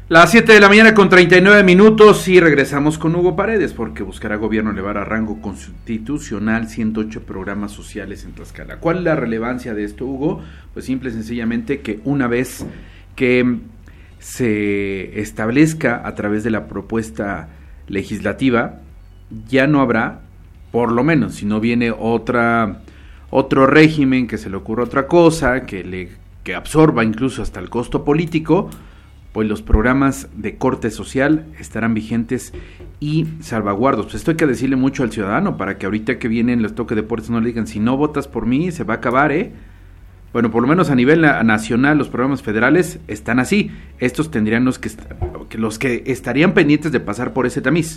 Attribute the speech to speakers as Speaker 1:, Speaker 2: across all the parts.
Speaker 1: Las 7 de la mañana con 39 minutos y regresamos con Hugo Paredes porque buscará gobierno elevar a rango constitucional 108 programas sociales en Tlaxcala. ¿Cuál es la relevancia de esto, Hugo? Pues simple y sencillamente que una vez que se establezca a través de la propuesta legislativa, ya no habrá, por lo menos, si no viene otro régimen que se le ocurra otra cosa, que absorba incluso hasta el costo político, pues los programas de corte social estarán vigentes y salvaguardos. Pues esto hay que decirle mucho al ciudadano para que ahorita que vienen los toques de puertas no le digan, si no votas por mí se va a acabar, Bueno, por lo menos a nivel nacional los programas federales están así. Estos tendrían los que estarían pendientes de pasar por ese tamiz.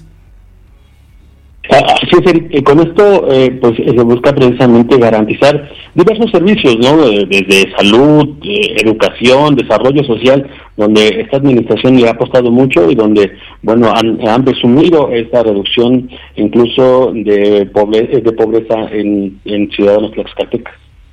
Speaker 2: Así es, Eric. Con esto pues se busca precisamente garantizar diversos servicios, ¿no? Desde salud, educación, desarrollo social, donde esta administración le ha apostado mucho y donde, bueno, han presumido esta reducción incluso de pobreza en ciudadanos tlaxcaltecas.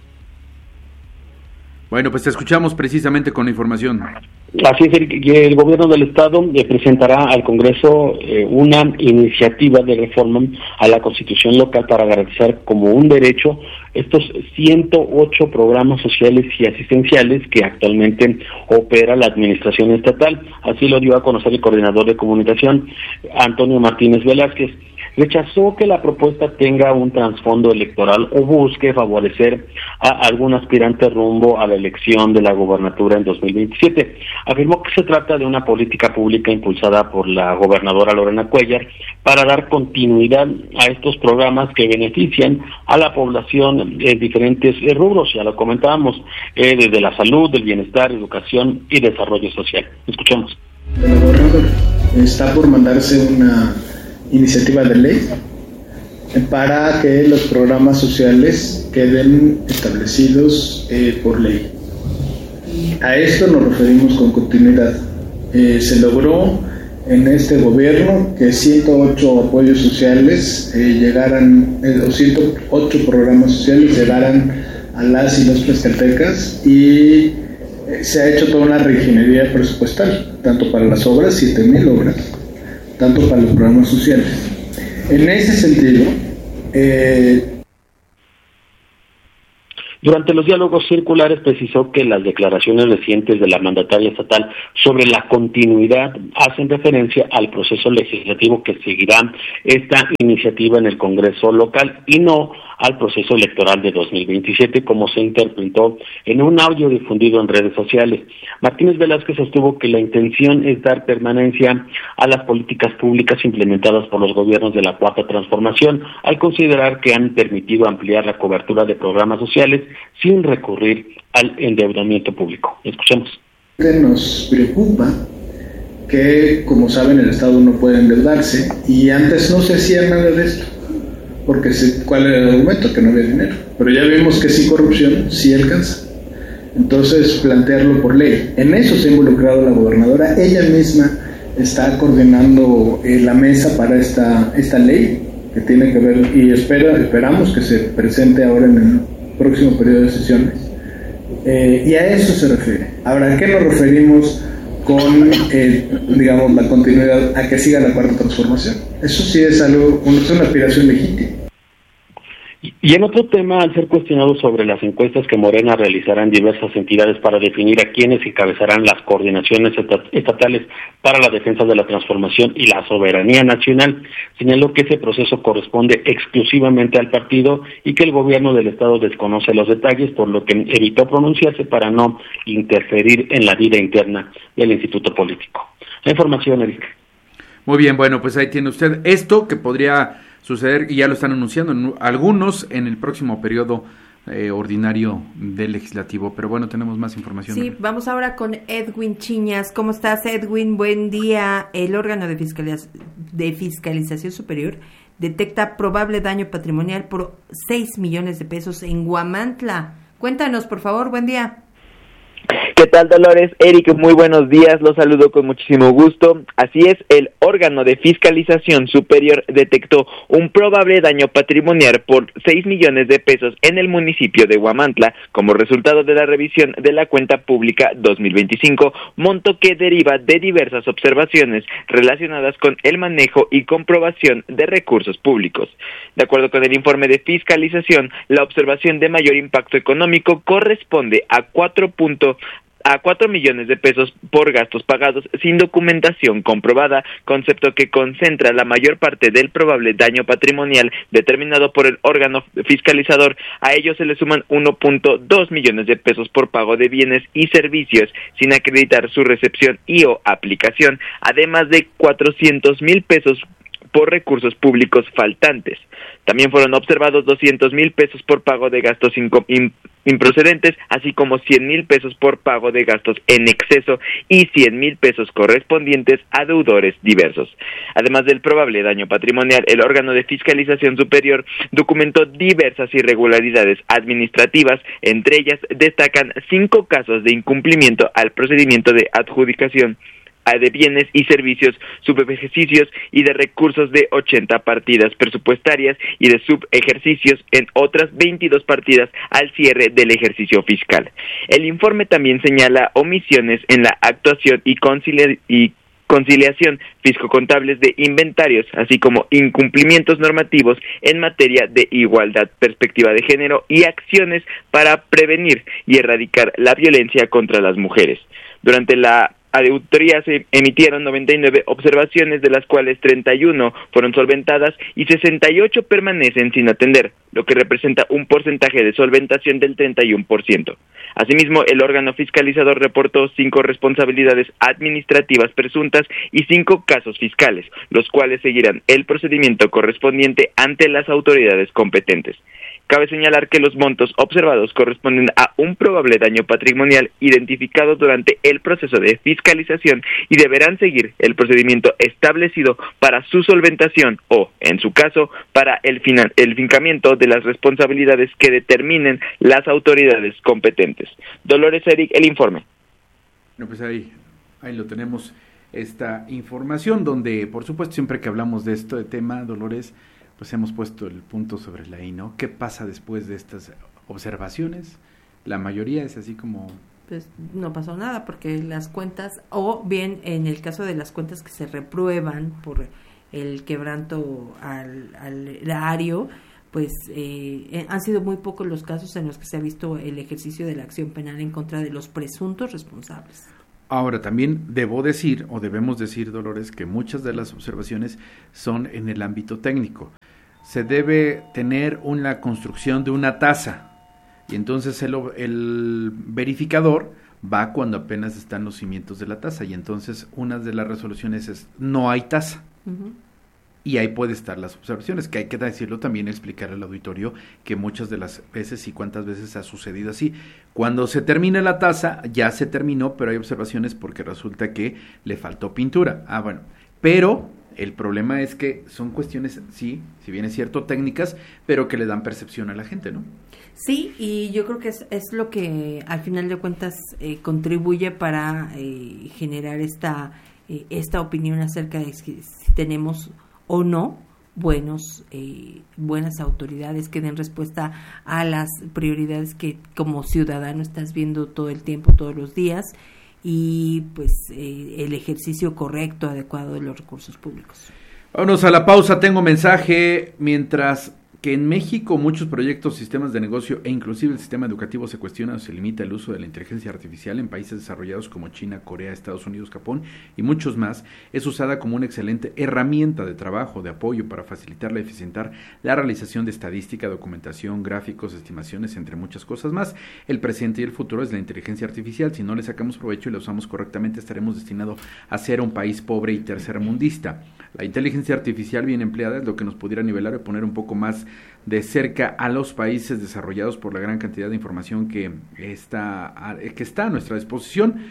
Speaker 1: Bueno, pues te escuchamos precisamente con la información.
Speaker 2: Así es, el gobierno del estado presentará al Congreso una iniciativa de reforma a la Constitución local para garantizar como un derecho estos 108 programas sociales y asistenciales que actualmente opera la administración estatal. Así lo dio a conocer el coordinador de comunicación, Antonio Martínez Velázquez. Rechazó que la propuesta tenga un trasfondo electoral o busque favorecer a algún aspirante rumbo a la elección de la gobernatura en 2027. Afirmó que se trata de una política pública impulsada por la gobernadora Lorena Cuéllar para dar continuidad a estos programas que benefician a la población en diferentes rubros, ya lo comentábamos, desde la salud, el bienestar, educación y desarrollo social. Escuchemos.
Speaker 3: El gobernador está por mandarse una iniciativa de ley para que los programas sociales queden establecidos por ley. A esto nos referimos con continuidad. Se logró en este gobierno que 108 apoyos sociales llegaran, o 108 programas sociales llegaran a las y los tlaxcaltecas y se ha hecho toda una reingeniería presupuestal, tanto para las obras, 7,000 obras, tanto para los programas sociales. En ese sentido,
Speaker 2: durante los diálogos circulares precisó que las declaraciones recientes de la mandataria estatal sobre la continuidad hacen referencia al proceso legislativo que seguirá esta iniciativa en el Congreso local y no al proceso electoral de 2027, como se interpretó en un audio difundido en redes sociales. Martínez Velázquez sostuvo que la intención es dar permanencia a las políticas públicas implementadas por los gobiernos de la Cuarta Transformación, al considerar que han permitido ampliar la cobertura de programas sociales sin recurrir al endeudamiento público. Escuchemos.
Speaker 3: Nos preocupa que, como saben, el Estado no puede endeudarse y antes no se hacía nada de esto. Porque ¿cuál era el argumento? Que no había dinero. Pero ya vimos que sin corrupción sí alcanza. Entonces, plantearlo por ley. En eso se ha involucrado la gobernadora. Ella misma está coordinando la mesa para esta ley que tiene que ver, y esperamos que se presente ahora en el próximo periodo de sesiones. Y a eso se refiere. Ahora, ¿a qué nos referimos con, digamos, la continuidad? A que siga la Cuarta Transformación. Eso sí es algo, es una aspiración legítima.
Speaker 2: Y en otro tema, al ser cuestionado sobre las encuestas que Morena realizará en diversas entidades para definir a quienes encabezarán las coordinaciones estatales para la defensa de la transformación y la soberanía nacional, señaló que ese proceso corresponde exclusivamente al partido y que el gobierno del estado desconoce los detalles, por lo que evitó pronunciarse para no interferir en la vida interna del instituto político. La información, Eric.
Speaker 1: Muy bien, bueno, pues ahí tiene usted esto que podría suceder, y ya lo están anunciando algunos en el próximo periodo ordinario del legislativo, pero bueno, tenemos más información.
Speaker 4: Sí, vamos ahora con Edwin Chiñas. ¿Cómo estás, Edwin? Buen día. El órgano de fiscalización superior detecta probable daño patrimonial por 6 millones de pesos en Huamantla. Cuéntanos, por favor, buen día.
Speaker 5: ¿Qué tal, Dolores? Eric, muy buenos días, los saludo con muchísimo gusto. Así es, el órgano de fiscalización superior detectó un probable daño patrimonial por 6 millones de pesos en el municipio de Huamantla como resultado de la revisión de la cuenta pública 2025, monto que deriva de diversas observaciones relacionadas con el manejo y comprobación de recursos públicos. De acuerdo con el informe de fiscalización, la observación de mayor impacto económico corresponde a 4 millones de pesos por gastos pagados sin documentación comprobada, concepto que concentra la mayor parte del probable daño patrimonial determinado por el órgano fiscalizador. A ello se le suman 1.2 millones de pesos por pago de bienes y servicios sin acreditar su recepción y o aplicación, además de 400,000 pesos por recursos públicos faltantes. También fueron observados 200,000 pesos por pago de gastos improcedentes, así como 100,000 pesos por pago de gastos en exceso y 100,000 pesos correspondientes a deudores diversos. Además del probable daño patrimonial, el órgano de fiscalización superior documentó diversas irregularidades administrativas. Entre ellas destacan 5 casos de incumplimiento al procedimiento de adjudicación de bienes y servicios, subejercicios y de recursos de 80 partidas presupuestarias y de subejercicios en otras 22 partidas al cierre del ejercicio fiscal. El informe también señala omisiones en la actuación y conciliación fiscocontables de inventarios, así como incumplimientos normativos en materia de igualdad, perspectiva de género y acciones para prevenir y erradicar la violencia contra las mujeres. Durante la auditoría se emitieron 99 observaciones, de las cuales 31 fueron solventadas y 68 permanecen sin atender, lo que representa un porcentaje de solventación del 31%. Asimismo, el órgano fiscalizador reportó 5 responsabilidades administrativas presuntas y 5 casos fiscales, los cuales seguirán el procedimiento correspondiente ante las autoridades competentes. Cabe señalar que los montos observados corresponden a un probable daño patrimonial identificado durante el proceso de fiscalización y deberán seguir el procedimiento establecido para su solventación o, en su caso, para el fincamiento de las responsabilidades que determinen las autoridades competentes. Dolores, Eric, el informe.
Speaker 1: No, pues ahí lo tenemos, esta información donde, por supuesto, siempre que hablamos de esto de tema, Dolores, pues hemos puesto el punto sobre la I, ¿no? ¿Qué pasa después de estas observaciones? La mayoría es así como...
Speaker 4: Pues no pasó nada, porque las cuentas, o bien en el caso de las cuentas que se reprueban por el quebranto al erario, pues han sido muy pocos los casos en los que se ha visto el ejercicio de la acción penal en contra de los presuntos responsables.
Speaker 1: Ahora, también debemos decir, Dolores, que muchas de las observaciones son en el ámbito técnico. Se debe tener una construcción de una tasa, y entonces el verificador va cuando apenas están los cimientos de la tasa, y entonces una de las resoluciones es no hay tasa. Uh-huh. Y ahí puede estar las observaciones, que hay que decirlo también, explicar al auditorio que muchas de las veces y cuántas veces ha sucedido así. Cuando se termina la tasa, ya se terminó, pero hay observaciones porque resulta que le faltó pintura. Bueno, pero el problema es que son cuestiones, sí, si bien es cierto, técnicas, pero que le dan percepción a la gente, ¿no?
Speaker 4: Sí, y yo creo que es lo que al final de cuentas contribuye para generar esta opinión acerca de si tenemos o no buenas autoridades que den respuesta a las prioridades que como ciudadano estás viendo todo el tiempo, todos los días, y pues el ejercicio correcto, adecuado de los recursos públicos.
Speaker 1: Vámonos a la pausa, tengo mensaje. Mientras que en México muchos proyectos, sistemas de negocio e inclusive el sistema educativo se cuestiona o se limita el uso de la inteligencia artificial, en países desarrollados como China, Corea, Estados Unidos, Japón y muchos más, es usada como una excelente herramienta de trabajo, de apoyo para facilitar y eficientar la realización de estadística, documentación, gráficos, estimaciones, entre muchas cosas más. El presente y el futuro es la inteligencia artificial. Si no le sacamos provecho y la usamos correctamente, estaremos destinados a ser un país pobre y tercermundista. La inteligencia artificial bien empleada es lo que nos pudiera nivelar y poner un poco más de cerca a los países desarrollados por la gran cantidad de información que está a nuestra disposición.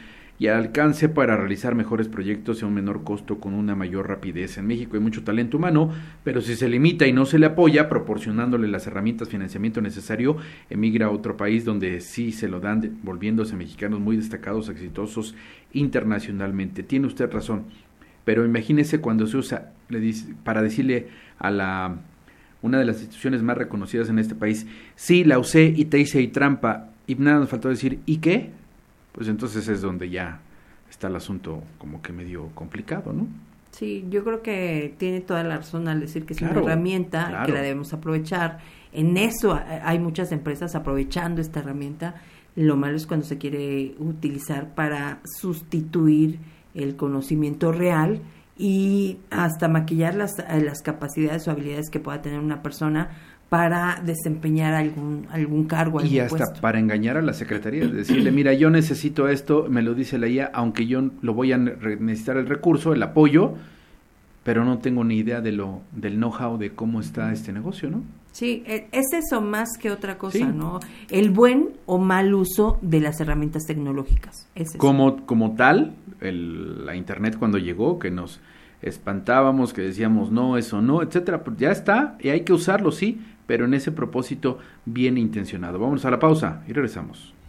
Speaker 1: y alcance para realizar mejores proyectos y a un menor costo con una mayor rapidez. En México hay mucho talento humano, pero si se limita y no se le apoya proporcionándole las herramientas, financiamiento necesario, emigra a otro país donde sí se lo dan, volviéndose mexicanos muy destacados, exitosos internacionalmente. Tiene usted razón, pero imagínese cuando se usa para decirle a una de las instituciones más reconocidas en este país, sí, la usé y te hice ahí trampa, y nada nos faltó decir, ¿y qué? Pues entonces es donde ya está el asunto como que medio complicado, ¿no?
Speaker 4: Sí, yo creo que tiene toda la razón al decir que es una herramienta que la debemos aprovechar. En eso hay muchas empresas aprovechando esta herramienta. Lo malo es cuando se quiere utilizar para sustituir el conocimiento real y hasta maquillar las capacidades o habilidades que pueda tener una persona para desempeñar algún cargo, algún
Speaker 1: y hasta
Speaker 4: puesto.
Speaker 1: Para engañar a la secretaría, decirle, mira, yo necesito esto, me lo dice la IA, aunque yo lo voy a necesitar el recurso, el apoyo, pero no tengo ni idea del know-how de cómo está este negocio, ¿no?
Speaker 4: Sí, es eso más que otra cosa,
Speaker 1: sí,
Speaker 4: ¿no? El buen o mal uso de las herramientas tecnológicas. Es eso.
Speaker 1: Como tal, la internet cuando llegó, que nos espantábamos, que decíamos no, eso no, etcétera, pues ya está, y hay que usarlo, sí, pero en ese propósito bien intencionado. Vamos a la pausa y regresamos.